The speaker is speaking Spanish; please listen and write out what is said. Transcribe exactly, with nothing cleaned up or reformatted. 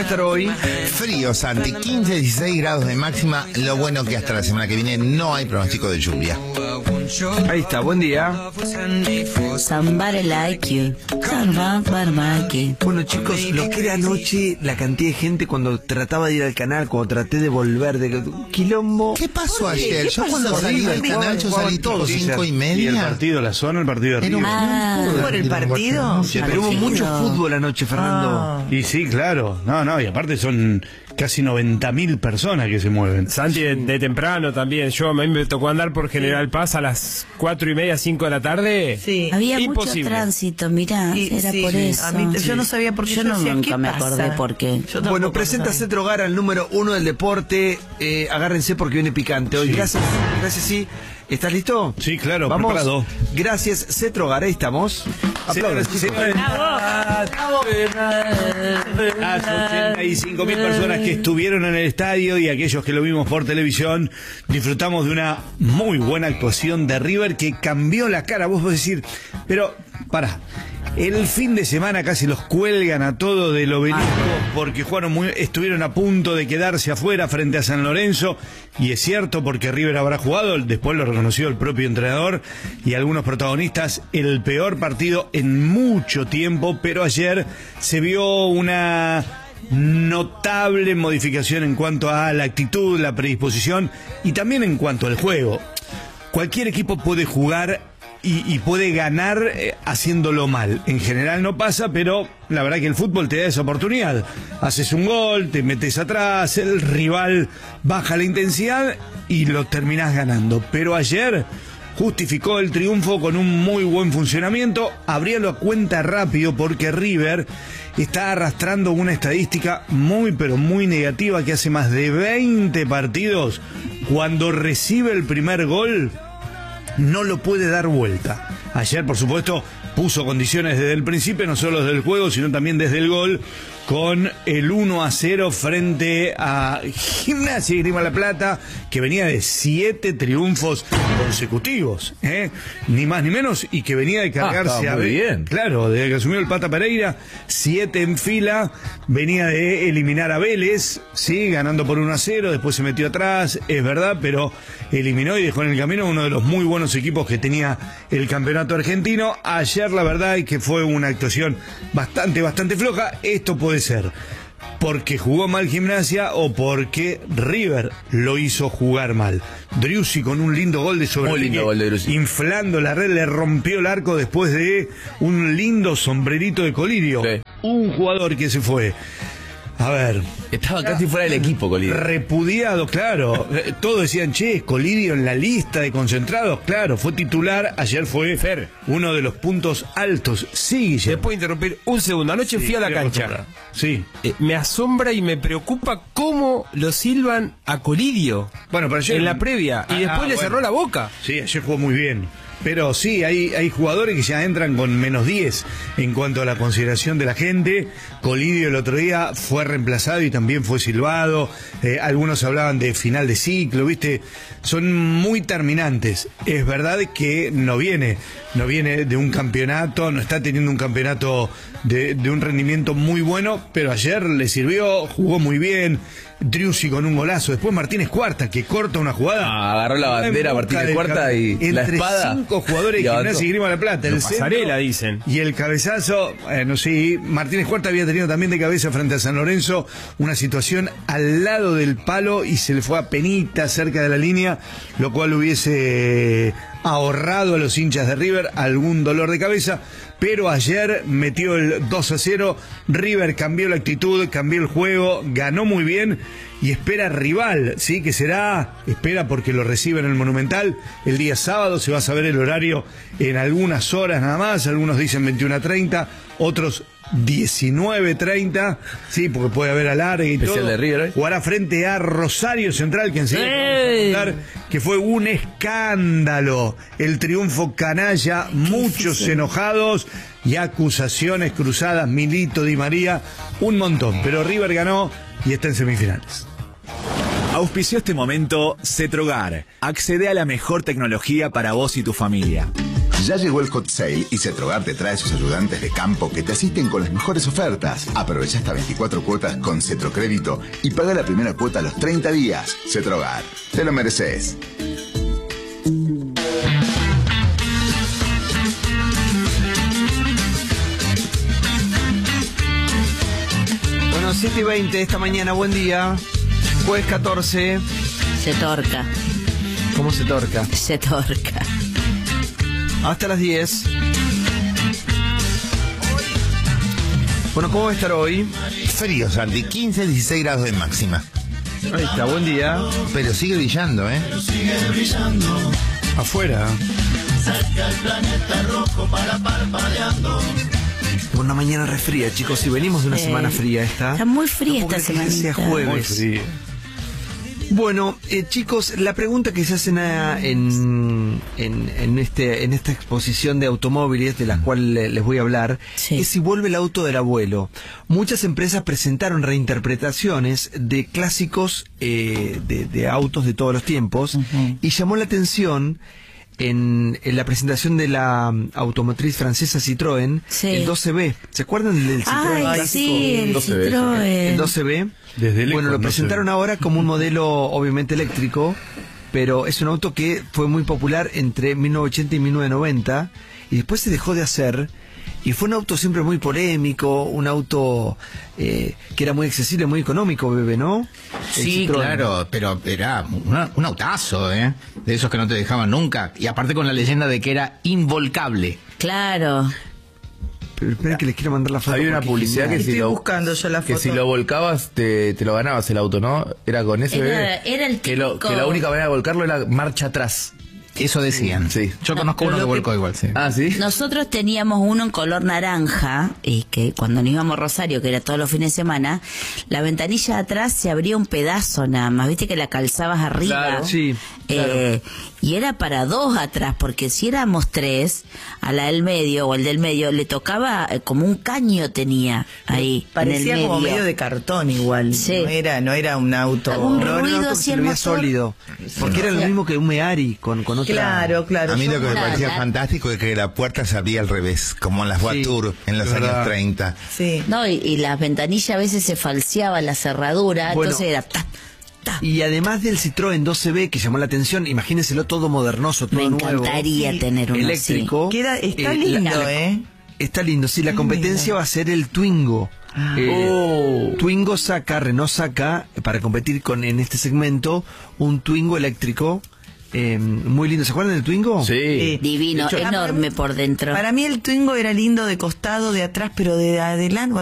va a estar hoy? Frío, Santi, quince a dieciséis grados de máxima. Lo bueno que hasta la semana que viene no hay pronóstico de lluvia. Ahí está, buen día. Somebody like you. Somebody like you. Bueno, chicos, lo que era anoche, la cantidad de gente cuando trataba de ir al canal, cuando traté de volver de quilombo. ¿Qué pasó ¿Por qué? ayer? ¿Qué Yo pasó? cuando salí del Horrible, canal, yo jugaban salí tipo todos cinco ayer. y Y el media. partido, la zona, el partido de Era un- River. Ah, ¿Por el partido? Sí, pero hubo mucho fútbol anoche, Fernando. Y sí, claro. No, no, y aparte son casi noventa mil personas que se mueven. Santi, de, de temprano también. Yo a mí me tocó andar por General Paz a las cuatro y media, cinco de la tarde. Sí. había Imposible. mucho tránsito, mirá, Y- era sí, por eso. a mí- yo no sabía por qué. Yo Yo no, decía, nunca ¿qué me pasa? acordé por qué. Yo tampoco Bueno, lo presenta sabía. Cetro Gara, el número uno del deporte. Eh, agárrense porque viene picante hoy. Sí. Gracias, gracias, sí. ¿Estás listo? Sí, claro, Vamos. preparado. Gracias, Cetro Gara, ahí estamos. Señoras y señores, las ochenta y cinco mil personas que estuvieron en el estadio y aquellos que lo vimos por televisión, disfrutamos de una muy buena actuación de River que cambió la cara. Vos podés decir, pero pará, el fin de semana casi los cuelgan a todo del obelisco porque jugaron muy, estuvieron a punto de quedarse afuera frente a San Lorenzo, y es cierto porque River habrá jugado, después lo reconoció el propio entrenador y algunos protagonistas, el peor partido en mucho tiempo, pero ayer se vio una notable modificación en cuanto a la actitud, la predisposición y también en cuanto al juego. Cualquier equipo puede jugar y, y puede ganar eh, haciéndolo mal. En general no pasa, pero la verdad que el fútbol te da esa oportunidad. Haces un gol, te metes atrás, el rival baja la intensidad y lo terminás ganando. Pero ayer justificó el triunfo con un muy buen funcionamiento. Abríalo a cuenta rápido porque River está arrastrando una estadística muy pero muy negativa, que hace más de veinte partidos cuando recibe el primer gol no lo puede dar vuelta. Ayer, por supuesto, puso condiciones desde el principio, no solo desde el juego, sino también desde el gol, con el uno a cero frente a Gimnasia y Grima La Plata, que venía de siete triunfos consecutivos, ¿eh? Ni más ni menos, y que venía de cargarse Ah, a... muy bien. Claro, desde que asumió el Pata Pereira, siete en fila, venía de eliminar a Vélez, sí, ganando por uno a cero, después se metió atrás, es verdad, pero eliminó y dejó en el camino uno de los muy buenos equipos que tenía el campeonato argentino. Ayer la verdad es que fue una actuación bastante, bastante floja. Esto puede ser porque jugó mal Gimnasia o porque River lo hizo jugar mal. Driussi con un lindo gol de sobre Muy lindo gol de Driussi. inflando la red, le rompió el arco después de un lindo sombrerito de Colidio. Sí. Un jugador que se fue, a ver, Estaba casi fuera del equipo, Colidio. repudiado, claro. Eh, Todos decían, che, Colidio en la lista de concentrados. Claro, fue titular. Ayer fue Fer. uno de los puntos altos. Sí, ¿Te Guillermo. puedo interrumpir un segundo? Anoche fui a la cancha. Sí. Eh, me asombra y me preocupa cómo lo silban a Colidio Bueno, pero ayer... en la previa y Ah, después ah, le bueno. cerró la boca. Sí, ayer jugó muy bien. Pero sí, hay, hay jugadores que ya entran con menos diez en cuanto a la consideración de la gente. Colidio el otro día fue reemplazado y también fue silbado. Eh, algunos hablaban de final de ciclo, ¿viste? Son muy terminantes. Es verdad que no viene, no viene de un campeonato, no está teniendo un campeonato de, de un rendimiento muy bueno, pero ayer le sirvió, jugó muy bien. Driussi con un golazo, después Martínez Cuarta, que corta una jugada. Ah, agarró la bandera En busca Martínez del Cuarta ca- y la entre espada. cinco jugadores Y de avanzó. Gimnasia y Grima La Plata. El Pasarela, centro dicen. y el cabezazo, bueno, sí, Martínez Cuarta había tenido también de cabeza frente a San Lorenzo una situación al lado del palo y se le fue a penita cerca de la línea, lo cual hubiese ahorrado a los hinchas de River algún dolor de cabeza. Pero ayer metió el dos a cero, River cambió la actitud, cambió el juego, ganó muy bien y espera rival, ¿sí? Que será, espera porque lo recibe en el Monumental el día sábado, se va a saber el horario en algunas horas nada más, algunos dicen veintiuna treinta, otros diecinueve treinta, sí, porque puede haber alargue y Especial todo. de River, ¿eh? Jugará frente a Rosario Central, que enseguida ¡Ey! vamos a contar que fue un escándalo el triunfo canalla, muchos enojados y acusaciones cruzadas, Milito, Di María, un montón, pero River ganó y está en semifinales. Auspició este momento Cetrogar. Accede a la mejor tecnología para vos y tu familia. Ya llegó el Hot Sale y Cetrogar te trae sus ayudantes de campo que te asisten con las mejores ofertas. Aprovecha hasta veinticuatro cuotas con Cetrocrédito y paga la primera cuota a los treinta días. Cetrogar, te lo mereces. Bueno, siete y veinte esta mañana, buen día. Jueves catorce. Se torca. ¿Cómo se torca? Se torca. Hasta las diez. Bueno, ¿cómo va a estar hoy? Frío, Santi, quince, dieciséis grados de máxima. Ahí está, buen día. Pero sigue brillando, ¿eh? Afuera. Una mañana resfría, chicos. Si venimos de una Eh, semana fría esta. Está muy fría no puedo esta creer que sea semanita. jueves. Muy frío. Bueno, eh, chicos, la pregunta que se hacen a- en, en, en, este, en esta exposición de automóviles, de la cual le- les voy a hablar, Sí. es si vuelve el auto del abuelo. Muchas empresas presentaron reinterpretaciones de clásicos eh, de, de autos de todos los tiempos, Ujú. y llamó la atención en, en la presentación de la um, automotriz francesa Citroën, Sí. el doce B. ¿Se acuerdan del Citroën Ay, clásico? sí, el doce B, Citroën. El doce B. Desde lejos Bueno, lo no se presentaron ve. ahora como un modelo obviamente eléctrico, pero es un auto que fue muy popular entre mil novecientos ochenta y mil novecientos noventa y después se dejó de hacer, y fue un auto siempre muy polémico, un auto eh, que era muy accesible, muy económico, bebé, ¿no? El Sí, Citroën. claro, pero era una- un autazo, ¿eh? De esos que no te dejaban nunca. Y aparte con la leyenda de que era involcable. Claro. Pero esperen que les quiero mandar la foto. Había una porque publicidad que genial. si, Estoy lo, buscando yo la que foto. si lo volcabas te, te lo ganabas el auto, ¿no? Era con ese Era- bebé. era el que, lo, típico- que la única manera de volcarlo era marcha atrás. Eso decían. Sí. Yo No, conozco pero uno que lo que- volcó igual, sí. Ah, ¿sí? Nosotros teníamos uno en color naranja, y que cuando nos íbamos a Rosario, que era todos los fines de semana, la ventanilla de atrás se abría un pedazo nada más, viste que la calzabas arriba. Claro, sí, Eh, y era para dos atrás, porque si éramos tres, a la del medio o el del medio le tocaba eh, como un caño tenía ahí. Parecía en el como medio. medio de cartón igual. Sí. No era, no era un auto. Un No, era un ruido auto que así se el le veía motor. sólido, porque era lo mismo que un Meari con, con otra... Claro, claro. A mí Yo- lo que me La- parecía la- fantástico es que la puerta se abría al revés, como en las Sí, Voiture en los es años verdad. treinta. Sí. No, y, y las ventanillas a veces se falseaba la cerradura, Bueno. entonces era... ta, ta. Y además del Citroën doce B que llamó la atención, imagínenselo todo modernoso, todo Me nuevo. encantaría Sí, tener uno eléctrico. Queda, está Eh, lindo, la- ¿eh? Está lindo, sí, la competencia va a ser el Twingo. Ah. Eh, Oh. Twingo saca, Renault saca, eh, para competir con en este segmento, un Twingo eléctrico eh, muy lindo. ¿Se acuerdan del Twingo? Sí. Divino, De hecho, enorme por dentro. Para mí el Twingo era lindo de costado, de atrás, pero de adelante.